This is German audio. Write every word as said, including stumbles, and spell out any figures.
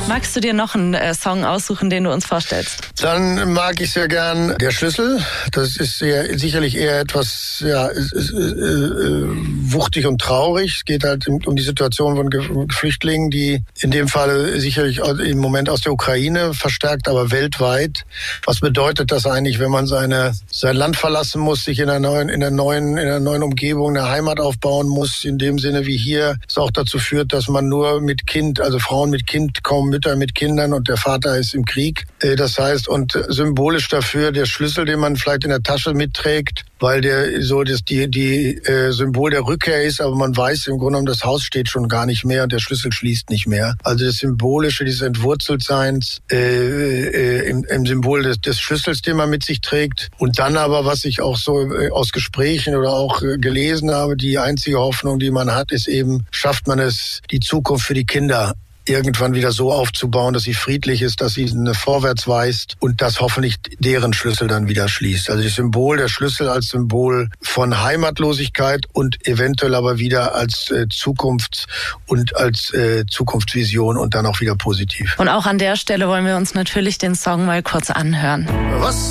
Magst du dir noch einen äh, Song aussuchen, den du uns vorstellst? Dann mag ich sehr gern Der Schlüssel. Das ist sehr, sicherlich eher etwas ja, äh, äh, wuchtig und traurig. Es geht halt um die Situation von Ge- Flüchtlingen, die in dem Fall sicherlich im Moment aus der Ukraine verstärkt, aber weltweit. Was bedeutet das eigentlich, wenn man seine, sein Land verlassen muss, sich in einer neuen, in einer neuen, in einer neuen Umgebung eine Heimat aufbauen muss, in dem Sinne wie hier es auch dazu führt, dass man nur mit Kind, also Frauen mit Kind, kaum Mütter mit Kindern und der Vater ist im Krieg. Das heißt, und symbolisch dafür der Schlüssel, den man vielleicht in der Tasche mitträgt, weil der so das die die äh, Symbol der Rückkehr ist, aber man weiß im Grunde genommen, das Haus steht schon gar nicht mehr und der Schlüssel schließt nicht mehr. Also das Symbolische dieses Entwurzeltseins äh, äh, im, im Symbol des, des Schlüssels, den man mit sich trägt. Und dann aber, was ich auch so äh, aus Gesprächen oder auch äh, gelesen habe, die einzige Hoffnung, die man hat, ist eben, schafft man es, die Zukunft für die Kinder irgendwann wieder so aufzubauen, dass sie friedlich ist, dass sie eine vorwärts weist und dass hoffentlich deren Schlüssel dann wieder schließt. Also das Symbol, der Schlüssel als Symbol von Heimatlosigkeit und eventuell aber wieder als äh, Zukunfts- und als äh, Zukunftsvision und dann auch wieder positiv. Und auch an der Stelle wollen wir uns natürlich den Song mal kurz anhören. Was?